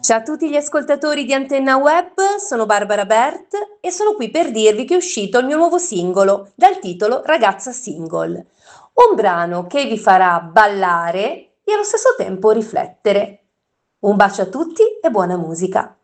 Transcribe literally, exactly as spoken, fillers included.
Ciao a tutti gli ascoltatori di Antenna Web, sono Barbara Bert e sono qui per dirvi che è uscito il mio nuovo singolo dal titolo Ragazza Single, un brano che vi farà ballare e allo stesso tempo riflettere. Un bacio a tutti e buona musica!